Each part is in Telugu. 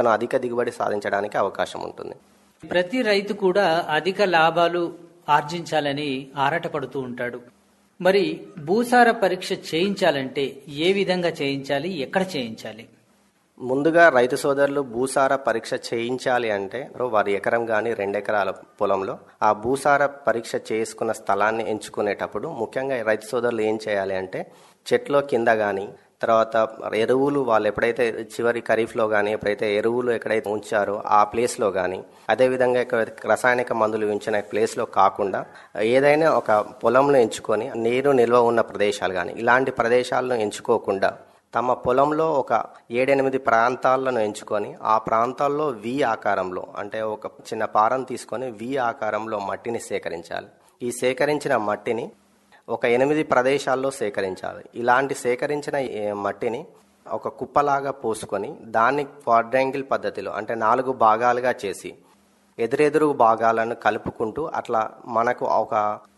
అతను అధిక దిగుబడి సాధించడానికి అవకాశం ఉంటుంది. ప్రతి రైతు కూడా అధిక లాభాలు ఆర్జించాలని ఆరాటపడుతూ ఉంటాడు. మరి భూసార పరీక్ష చేయించాలంటే ఏ విధంగా చేయించాలి, ఎక్కడ చేయించాలి? ముందుగా రైతు సోదరులు భూసార పరీక్ష చేయించాలి అంటే వారి ఎకరం కానీ 2 ఎకరాల పొలంలో ఆ భూసార పరీక్ష చేసుకున్న స్థలాన్ని ఎంచుకునేటప్పుడు ముఖ్యంగా రైతు సోదరులు ఏం చేయాలి అంటే చెట్లో కింద కానీ, తర్వాత ఎరువులు వాళ్ళు ఎప్పుడైతే చివరి ఖరీఫ్లో కానీ ఎప్పుడైతే ఎరువులు ఎక్కడైతే ఉంచారో ఆ ప్లేస్లో కానీ, అదేవిధంగా రసాయనిక మందులు ఉంచిన ప్లేస్లో కాకుండా ఏదైనా ఒక పొలంలో ఎంచుకొని నీరు నిల్వ ఉన్న ప్రదేశాలు కానీ ఇలాంటి ప్రదేశాలను ఎంచుకోకుండా తమ పొలంలో ఒక 7-8 ప్రాంతాలను ఎంచుకొని ఆ ప్రాంతాల్లో వి ఆకారంలో అంటే ఒక చిన్న పారం తీసుకొని వి ఆకారంలో మట్టిని సేకరించాలి. ఈ సేకరించిన మట్టిని ఒక 8 ప్రదేశాల్లో సేకరించాలి. ఇలాంటి సేకరించిన మట్టిని ఒక కుప్పలాగా పోసుకొని దాన్ని క్వాడ్రాంగిల్ పద్ధతిలో అంటే 4 భాగాలుగా చేసి ఎదురెదురు భాగాలను కలుపుకుంటూ అట్లా మనకు ఒక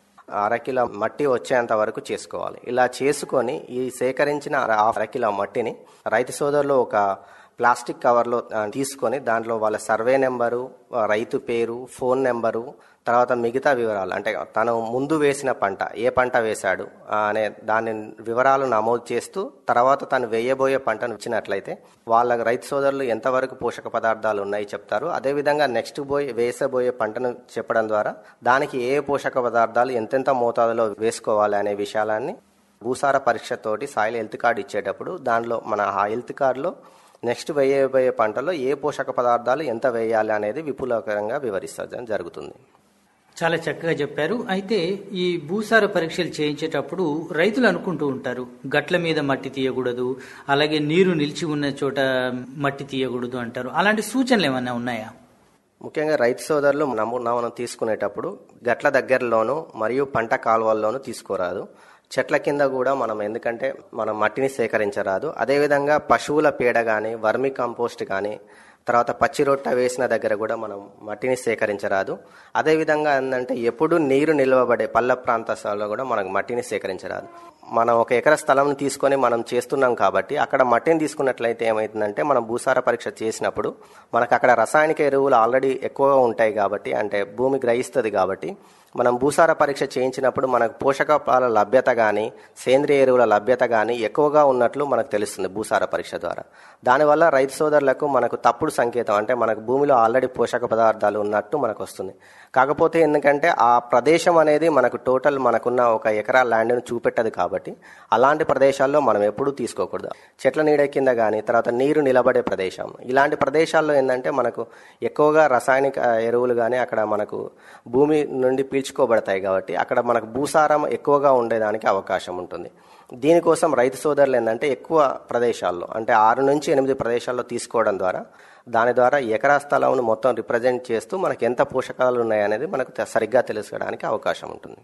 1/2 కిలో మట్టి వచ్చేంత వరకు చేసుకోవాలి. ఇలా చేసుకొని ఈ సేకరించిన 1/2 కిలో మట్టిని రైతు సోదరులు ఒక ప్లాస్టిక్ కవర్లో తీసుకొని దాంట్లో వాళ్ళ సర్వే నెంబరు, రైతు పేరు, ఫోన్ నెంబరు, తర్వాత మిగతా వివరాలు అంటే తను ముందు వేసిన పంట ఏ పంట వేశాడు అనే దాని వివరాలు నమోదు చేస్తూ తర్వాత తను వేయబోయే పంటను ఇచ్చినట్లయితే వాళ్ళ రైతు సోదరులు ఎంతవరకు పోషక పదార్థాలు ఉన్నాయి చెప్తారు. అదేవిధంగా నెక్స్ట్ వేసబోయే పంటను చెప్పడం ద్వారా దానికి ఏ పోషక పదార్థాలు ఎంతెంత మోతాదులో వేసుకోవాలి అనే విషయాలన్నీ భూసార పరీక్షతోటి సాయిల్ హెల్త్ కార్డు ఇచ్చేటప్పుడు దానిలో మన ఆ హెల్త్ కార్డులో నెక్స్ట్ వేయబోయే పంటలో ఏ పోషక పదార్థాలు ఎంత వేయాలి అనేది విపులకరంగా వివరిస్తడం జరుగుతుంది. చాలా చక్కగా చెప్పారు. అయితే ఈ భూసార పరీక్షలు చేయించేటప్పుడు రైతులు అనుకుంటూ ఉంటారు గట్ల మీద మట్టి తీయకూడదు, అలాగే నీరు నిలిచి ఉన్న చోట మట్టి తీయకూడదు అంటారు. అలాంటి సూచనలు ఏమైనా ఉన్నాయా? ముఖ్యంగా రైతు సోదరులు నమూనా తీసుకునేటప్పుడు గట్ల దగ్గరలోనూ మరియు పంట కాలువల్లోనూ తీసుకోరాదు. చెట్ల కింద కూడా మనం ఎందుకంటే మనం మట్టిని సేకరించరాదు. అదేవిధంగా పశువుల పేడ కానీ వర్మి కంపోస్ట్ కానీ తర్వాత పచ్చి రొట్ట వేసిన దగ్గర కూడా మనం మట్టిని సేకరించరాదు. అదేవిధంగా ఏంటంటే ఎప్పుడు నీరు నిల్వబడే పల్ల ప్రాంతాల్లో కూడా మనకు మట్టిని సేకరించరాదు. మనం 1 ఎకరా స్థలం తీసుకొని మనం చేస్తున్నాం కాబట్టి అక్కడ మట్టిని తీసుకున్నట్లయితే ఏమవుతుందంటే మనం భూసార పరీక్ష చేసినప్పుడు మనకు అక్కడ రసాయనిక ఎరువులు ఆల్రెడీ ఎక్కువగా ఉంటాయి కాబట్టి అంటే భూమి గ్రహిస్తుంది కాబట్టి మనం భూసార పరీక్ష చేయించినప్పుడు మనకు పోషకాల లభ్యత కానీ సేంద్రియ ఎరువుల లభ్యత కానీ ఎక్కువగా ఉన్నట్లు మనకు తెలుస్తుంది భూసార పరీక్ష ద్వారా. దానివల్ల రైతు సోదరులకు మనకు తప్పుడు సంకేతం అంటే మనకు భూమిలో ఆల్రెడీ పోషక పదార్థాలు ఉన్నట్టు మనకు వస్తుంది. కాకపోతే ఎందుకంటే ఆ ప్రదేశం అనేది మనకు టోటల్ మనకున్న 1 ఎకరా ల్యాండ్ను చూపెట్టదు కాబట్టి అలాంటి ప్రదేశాల్లో మనం ఎప్పుడూ తీసుకోకూడదు. చెట్ల నీడ కింద కానీ తర్వాత నీరు నిలబడే ప్రదేశం ఇలాంటి ప్రదేశాల్లో ఏంటంటే మనకు ఎక్కువగా రసాయనిక ఎరువులు కానీ అక్కడ మనకు భూమి నుండి పీల్చుకోబడతాయి కాబట్టి అక్కడ మనకు భూసారం ఎక్కువగా ఉండేదానికి అవకాశం ఉంటుంది. దీనికోసం రైతు సోదరులు ఏంటంటే ఎక్కువ ప్రదేశాల్లో అంటే 6 నుంచి 8 ప్రదేశాల్లో తీసుకోవడం ద్వారా దాని ద్వారా ఎకరా స్థలంను మొత్తం రిప్రజెంట్ చేస్తూ మనకు ఎంత పోషకాలు ఉన్నాయనేది మనకు సరిగ్గా తెలుసుకోవడానికి అవకాశం ఉంటుంది.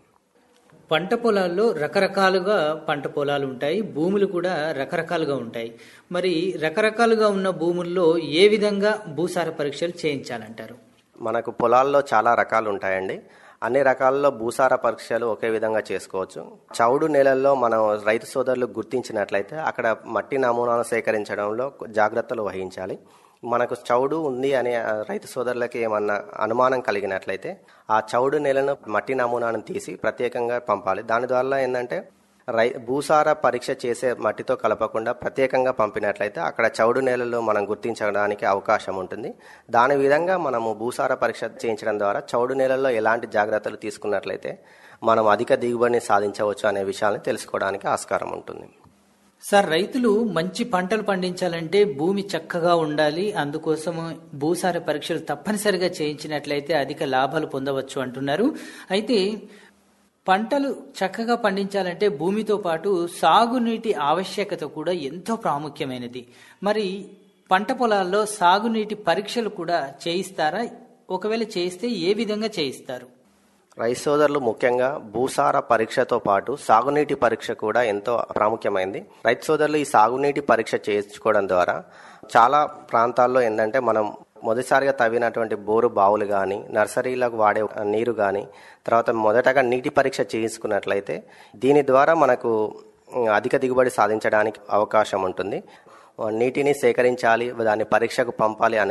పంట పొలాల్లో రకరకాలుగా పంట పొలాలు ఉంటాయి, భూములు కూడా రకరకాలుగా ఉంటాయి. మరి రకరకాలుగా ఉన్న భూముల్లో ఏ విధంగా భూసార పరీక్షలు చేయించాలంటారు? మనకు పొలాల్లో చాలా రకాలు ఉంటాయండి. అన్ని రకాలలో భూసార పరీక్షలు ఒకే విధంగా చేసుకోవచ్చు. చౌడు నేలల్లో మనం రైతు సోదరులు గుర్తించినట్లయితే అక్కడ మట్టి నమూనాలు సేకరించడంలో జాగ్రత్తలు వహించాలి. మనకు చౌడు ఉంది అనే రైతు సోదరులకి ఏమన్నా అనుమానం కలిగినట్లయితే ఆ చౌడు నేలను మట్టి నమూనాను తీసి ప్రత్యేకంగా పంపాలి. దాని ద్వారా ఏంటంటే భూసార పరీక్ష చేసే మట్టితో కలపకుండా ప్రత్యేకంగా పంపినట్లయితే అక్కడ చౌడు నేలలో మనం గుర్తించడానికి అవకాశం ఉంటుంది. దాని విధంగా మనము భూసార పరీక్ష చేయించడం ద్వారా చౌడు నేలల్లో ఎలాంటి జాగ్రత్తలు తీసుకున్నట్లయితే మనం అధిక దిగుబడిని సాధించవచ్చు అనే విషయాన్ని తెలుసుకోవడానికి ఆస్కారం ఉంటుంది. సార్, రైతులు మంచి పంటలు పండించాలంటే భూమి చక్కగా ఉండాలి, అందుకోసం భూసార పరీక్షలు తప్పనిసరిగా చేయించినట్లయితే అధిక లాభాలు పొందవచ్చు అంటున్నారు. అయితే పంటలు చక్కగా పండించాలంటే భూమితో పాటు సాగునీటి ఆవశ్యకత కూడా ఎంతో ప్రాముఖ్యమైనది. మరి పంట పొలాల్లో సాగునీటి పరీక్షలు కూడా చేయిస్తారా? ఒకవేళ చేయిస్తే ఏ విధంగా చేయిస్తారు? రైతు సోదరులు ముఖ్యంగా భూసార పరీక్షతో పాటు సాగునీటి పరీక్ష కూడా ఎంతో ప్రాముఖ్యమైంది. రైతు సోదరులు ఈ సాగునీటి పరీక్ష చేయించుకోవడం ద్వారా చాలా ప్రాంతాల్లో ఏంటంటే మనం మొదటిసారిగా తవ్వినటువంటి బోరు బావులు కానీ నర్సరీలకు వాడే నీరు కానీ తర్వాత మొదటగా నీటి పరీక్ష చేయించుకున్నట్లయితే దీని ద్వారా మనకు అధిక దిగుబడి సాధించడానికి అవకాశం ఉంటుంది. నీటిని సేకరించాలి, దాన్ని పరీక్షకు పంపాలి అనే